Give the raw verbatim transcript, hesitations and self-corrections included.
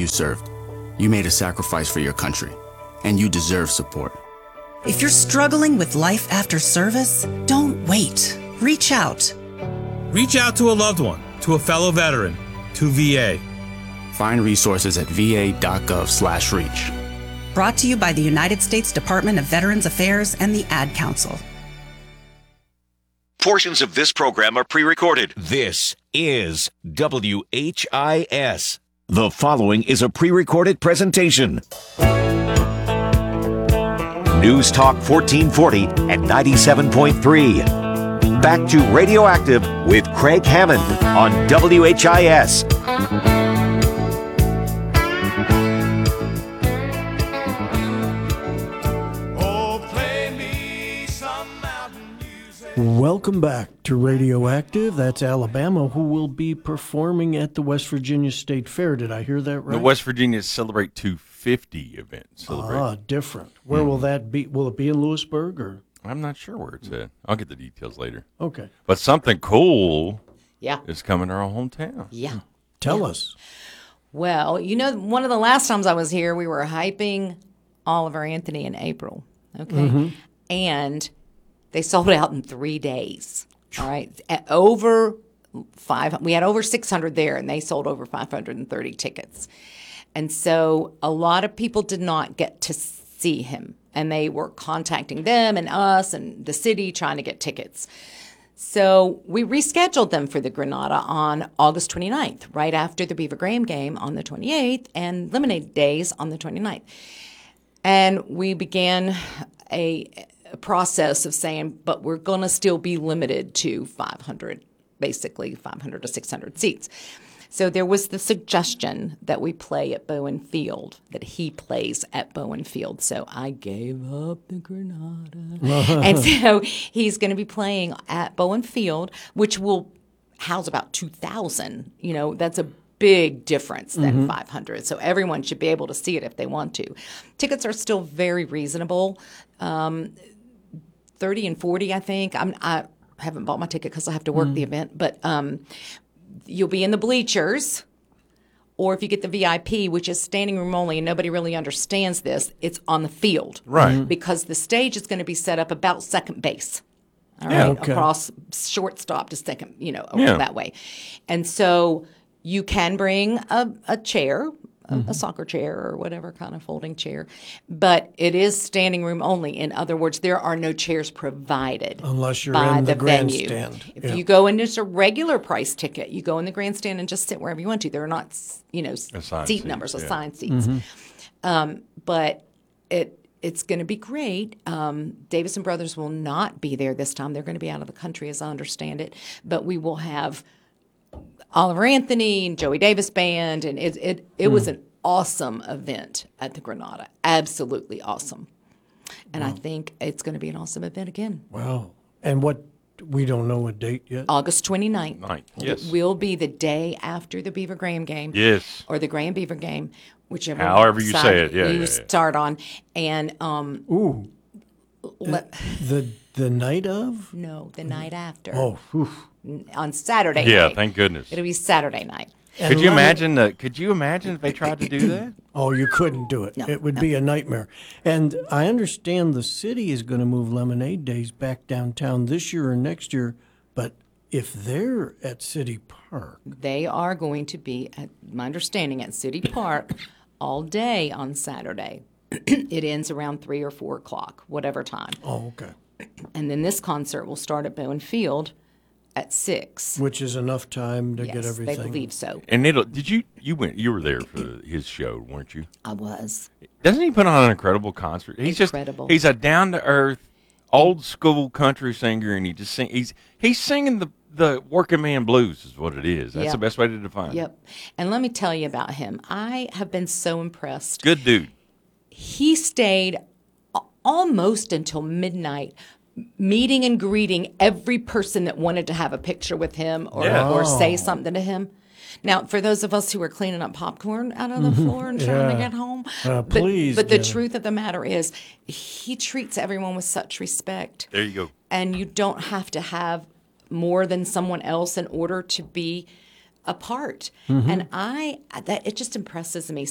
you served. You made a sacrifice for your country, and you deserve support. If you're struggling with life after service, don't wait. Reach out. Reach out to a loved one, to a fellow veteran, to V A. Find resources at va.gov slash reach. Brought to you by the United States Department of Veterans Affairs and the Ad Council. Portions of this program are pre-recorded. This is W H I S. The following is a pre-recorded presentation. News Talk fourteen forty and ninety-seven point three. Back to Radioactive with Craig Hammond on W H I S. Welcome back to Radioactive. That's Alabama, who will be performing at the West Virginia State Fair. Did I hear that right? The West Virginia Celebrate two fifty event. Celebrate. Ah, different. Where mm. will that be? Will it be in Lewisburg? Or? I'm not sure where it's at. I'll get the details later. Okay. But something cool yeah. is coming to our hometown. Yeah. Tell yeah. us. Well, you know, one of the last times I was here, we were hyping Oliver Anthony in April. Okay. Mm-hmm. And they sold out in three days. All right. At over five, we had over six hundred there, and they sold over five hundred thirty tickets. And so a lot of people did not get to see him, and they were contacting them and us and the city trying to get tickets. So we rescheduled them for the Granada on August twenty-ninth, right after the Beaver Graham game on the twenty-eighth and Lemonade Days on the twenty-ninth. And we began a A process of saying, but we're going to still be limited to five hundred, basically five hundred to six hundred seats. So there was the suggestion that we play at Bowen Field, that he plays at Bowen Field. So I gave up the Granada. And so he's going to be playing at Bowen Field, which will house about two thousand. You know, that's a big difference than mm-hmm. five hundred. So everyone should be able to see it if they want to. Tickets are still very reasonable. Um, thirty and forty, I think. I'm, I haven't bought my ticket because I have to work mm. the event, but um, you'll be in the bleachers, or if you get the V I P, which is standing room only, and nobody really understands this, it's on the field. Right. Mm-hmm. Because the stage is going to be set up about second base, all yeah, right, okay. across shortstop to second, you know, over yeah. that way. And so you can bring a, a chair, A, a soccer chair or whatever kind of folding chair. But it is standing room only. In other words, there are no chairs provided unless you're by in the, the grandstand. venue. If yeah. you go in just a regular price ticket, you go in the grandstand and just sit wherever you want to. There are not, you know, assigned seat seats, numbers, yeah. assigned seats. Mm-hmm. Um, but it it's going to be great. Um, Davison Brothers will not be there this time. They're going to be out of the country, as I understand it. But we will have Oliver Anthony and Joey Davis Band, and it it, it mm. was an awesome event at the Granada. Absolutely awesome. And wow. I think it's going to be an awesome event again. Wow. And what, we don't know a date yet? August twenty-ninth. Ninth. Yes. It will be the day after the Beaver Graham game. Yes. Or the Graham Beaver game, whichever However you say it. Yeah, you yeah, yeah. start on. And um, Ooh. Le- the the night of? No, the night after. Oh, whew. On Saturday yeah, night. Yeah, thank goodness. It'll be Saturday night. Could you imagine the, Could you imagine if they tried to do that? Oh, you couldn't do it. No, it would no. be a nightmare. And I understand the city is going to move Lemonade Days back downtown this year or next year. But if they're at City Park, they are going to be, at my understanding, at City Park all day on Saturday. It ends around three or four o'clock, whatever time. Oh, okay. And then this concert will start at Bowen Field at six, which is enough time to yes, get everything. They believe so. And it'll, did you you went you were there for his show, weren't you? I was. Doesn't he put on an incredible concert? He's incredible. Just he's a down to earth, old school country singer, and he just sing. He's he's singing the the working man blues is what it is. That's yep. the best way to define yep. it. Yep. And let me tell you about him. I have been so impressed. Good dude. He stayed almost until midnight, meeting and greeting every person that wanted to have a picture with him or, yeah. or Oh. say something to him. Now, for those of us who are cleaning up popcorn out of the floor and trying Yeah. to get home, Uh, but, please but the get it. truth of the matter is, he treats everyone with such respect. There you go. And you don't have to have more than someone else in order to be a part. Mm-hmm. And I that it just impresses me